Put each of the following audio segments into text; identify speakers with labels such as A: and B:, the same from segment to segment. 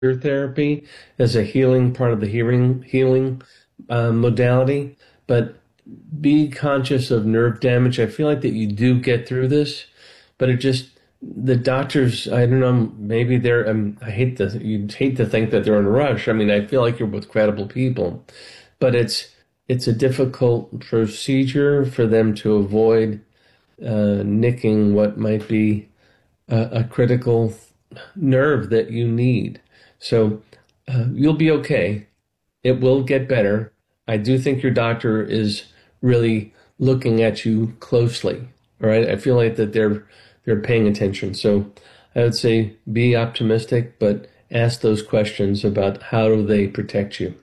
A: therapy as a healing part of the healing modality, but be conscious of nerve damage. I feel like that you do get through this, but the doctors, I don't know, maybe you'd hate to think that they're in a rush. I mean, I feel like you're with credible people, but it's a difficult procedure for them to avoid nicking what might be a critical nerve that you need. So you'll be okay. It will get better. I do think your doctor is really looking at you closely. All right. I feel like that they're paying attention. So I would say be optimistic, but ask those questions about how do they protect you.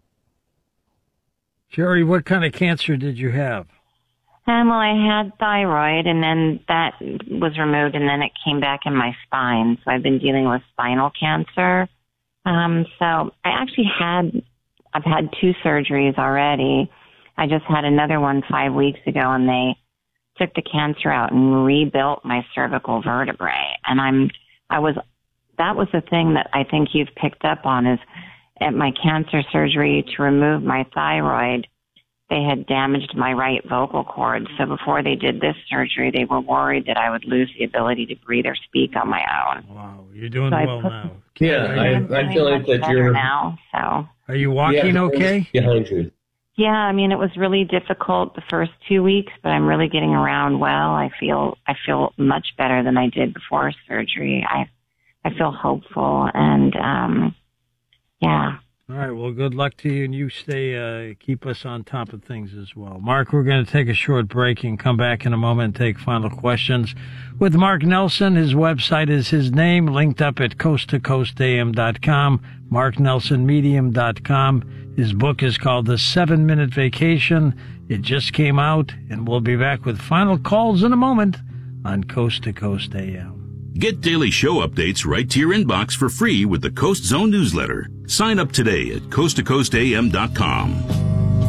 B: Sherry, what kind of cancer did you have?
C: Well, I had thyroid, and then that was removed, and then it came back in my spine. So I've been dealing with spinal cancer. So I've had 2 surgeries already. I just had another one 5 weeks ago, and they took the cancer out and rebuilt my cervical vertebrae. And that was the thing that I think you've picked up on is at my cancer surgery to remove my thyroid, they had damaged my right vocal cord. So before they did this surgery, they were worried that I would lose the ability to breathe or speak on my own.
B: Wow, you're doing well now.
A: Yeah, I feel like that you're
C: now. So
B: are you walking okay?
A: Behind you.
C: Yeah, I mean, it was really difficult the first 2 weeks, but I'm really getting around well. I feel much better than I did before surgery. I feel hopeful, and yeah.
B: All right, well, good luck to you, and you keep us on top of things as well. Mark, we're going to take a short break and come back in a moment and take final questions with Mark Nelson. His website is his name, linked up at coasttocoastam.com, marknelsonmedium.com. His book is called The 7-Minute Vacation. It just came out, and we'll be back with final calls in a moment on Coast to Coast AM.
D: Get daily show updates right to your inbox for free with the Coast Zone newsletter. Sign up today at coasttocoastam.com.